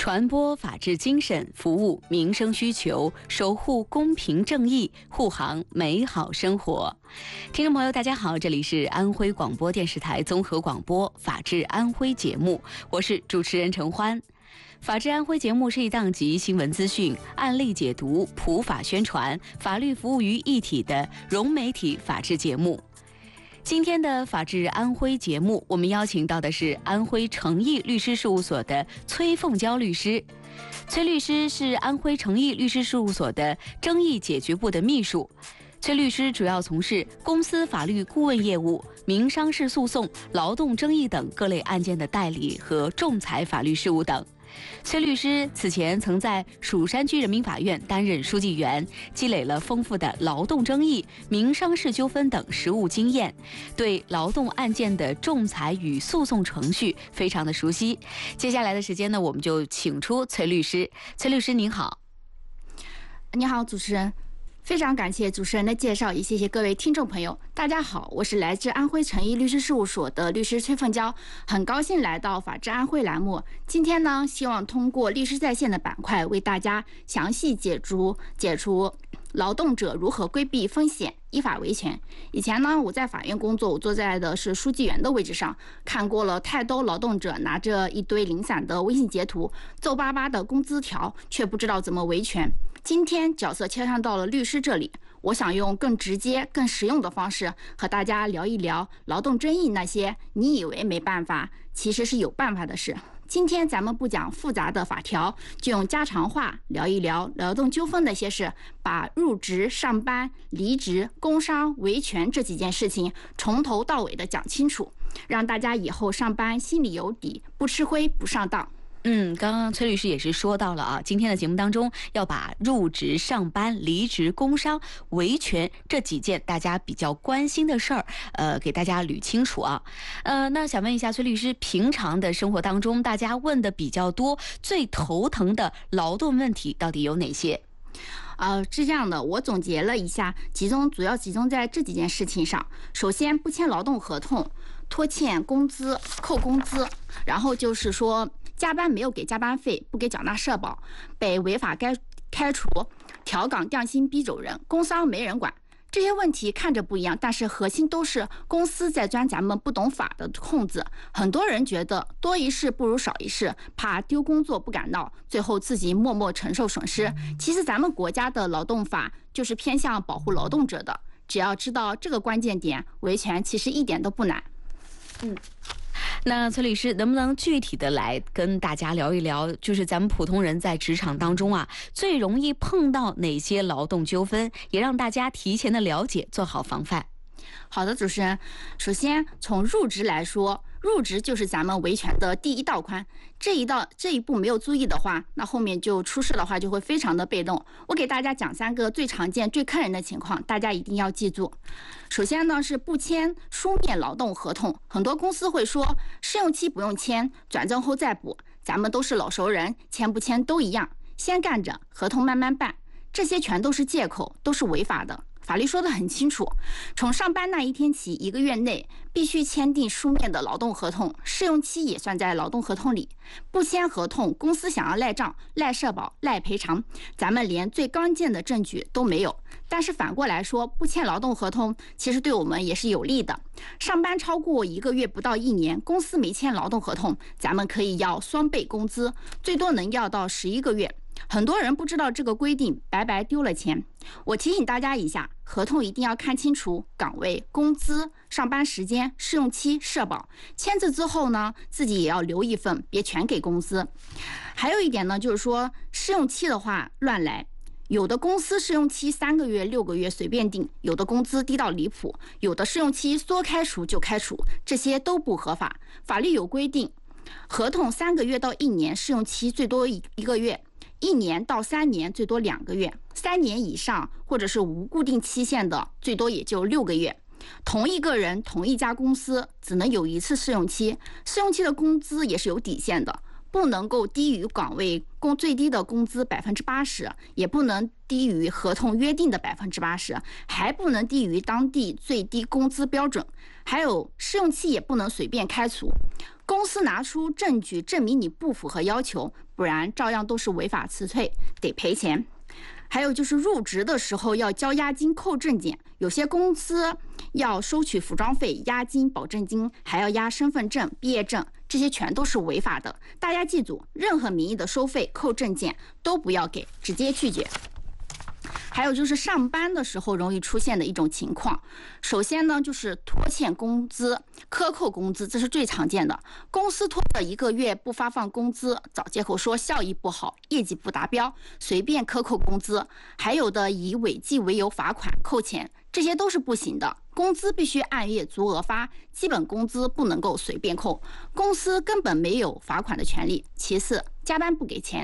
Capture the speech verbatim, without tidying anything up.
传播法治精神，服务民生需求，守护公平正义，护航美好生活。听众朋友，大家好，这里是安徽广播电视台综合广播《法治安徽》节目，我是主持人陈欢。法治安徽节目是一档集新闻资讯、案例解读、普法宣传、法律服务于一体的融媒体法治节目。今天的法治安徽节目，我们邀请到的是安徽诚毅律师事务所的崔凤娇律师。崔律师是安徽诚毅律师事务所的争议解决部的秘书。崔律师主要从事公司法律顾问业务、民商事诉讼、劳动争议等各类案件的代理和仲裁法律事务等。崔律师此前曾在蜀山区人民法院担任书记员，积累了丰富的劳动争议、民商事纠纷等实务经验，对劳动案件的仲裁与诉讼程序非常的熟悉。接下来的时间呢，我们就请出崔律师。崔律师您好。 你好，主持人。非常感谢主持人的介绍，也谢谢各位听众朋友。大家好，我是来自安徽诚毅律师事务所的律师崔凤娇，很高兴来到法治安徽栏目。今天呢，希望通过律师在线的板块，为大家详细解除解除劳动者如何规避风险、依法维权。以前呢，我在法院工作，我坐在的是书记员的位置上，看过了太多劳动者拿着一堆零散的微信截图、皱巴巴的工资条，却不知道怎么维权。今天角色切换到了律师这里，我想用更直接、更实用的方式和大家聊一聊劳动争议那些你以为没办法，其实是有办法的事。今天咱们不讲复杂的法条，就用家常话聊一聊劳动纠纷的一些事，把入职、上班、离职、工伤、维权这几件事情从头到尾的讲清楚，让大家以后上班心里有底，不吃亏，不上当。 嗯，刚刚崔律师也是说到了啊，今天的节目当中要把入职、上班、离职、工伤、维权这几件大家比较关心的事儿，呃，给大家捋清楚啊。呃，那想问一下崔律师，平常的生活当中，大家问的比较多、最头疼的劳动问题到底有哪些？ 呃，是这样的，我总结了一下，集中主要集中在这几件事情上。首先，不签劳动合同、拖欠工资、扣工资，然后就是说加班没有给加班费，不给缴纳社保，被违法该开除、调岗降薪逼走人，工伤没人管。这些问题看着不一样，但是核心都是公司在钻咱们不懂法的空子。很多人觉得多一事不如少一事，怕丢工作不敢闹，最后自己默默承受损失。其实咱们国家的劳动法就是偏向保护劳动者的，只要知道这个关键点，维权其实一点都不难。嗯。 那崔律师能不能具体的来跟大家聊一聊，就是咱们普通人在职场当中啊，最容易碰到哪些劳动纠纷，也让大家提前的了解，做好防范。 好的，主持人，首先从入职来说，入职就是咱们维权的第一道关，这一道这一步没有注意的话，那后面就出事的话就会非常的被动。我给大家讲三个最常见、最坑人的情况，大家一定要记住。首先呢是不签书面劳动合同，很多公司会说试用期不用签，转正后再补，咱们都是老熟人，签不签都一样，先干着，合同慢慢办，这些全都是借口，都是违法的。法律说得很清楚，从上班那一天起，一个月内必须签订书面的劳动合同，试用期也算在劳动合同里。不签合同，公司想要赖账、赖社保、赖赔偿，咱们连最关键的证据都没有。但是反过来说，不签劳动合同其实对我们也是有利的。上班超过一个月不到一年，公司没签劳动合同，咱们可以要双倍工资，最多能要到十一个月。很多人不知道这个规定，白白丢了钱。我提醒大家一下，合同一定要看清楚岗位、工资、上班时间、试用期、社保。签字之后呢，自己也要留一份，别全给公司。还有一点呢，就是说试用期的话乱来。有的公司试用期三个月、六个月随便定，有的工资低到离谱，有的试用期说开除就开除，这些都不合法。法律有规定，合同三个月到一年，试用期最多一一个月。一年到三年最多两个月，三年以上或者是无固定期限的，最多也就六个月。同一个人、同一家公司只能有一次试用期，试用期的工资也是有底线的，不能够低于岗位工最低的工资百分之八十，也不能低于合同约定的百分之八十，还不能低于当地最低工资标准。还有试用期也不能随便开除， 公司拿出证据证明你不符合要求，不然照样都是违法辞退，得赔钱。还有就是入职的时候要交押金、扣证件，有些公司要收取服装费、押金、保证金，还要押身份证、毕业证，这些全都是违法的。大家记住，任何名义的收费、扣证件都不要给，直接拒绝。还有就是上班的时候容易出现的一种情况，首先呢就是拖欠工资、克扣工资，这是最常见的。公司拖了一个月不发放工资，找借口说效益不好、业绩不达标，随便克扣工资。还有的以违纪为由罚款、扣钱，这些都是不行的。工资必须按月足额发，基本工资不能够随便扣。公司根本没有罚款的权利。其次，加班不给钱，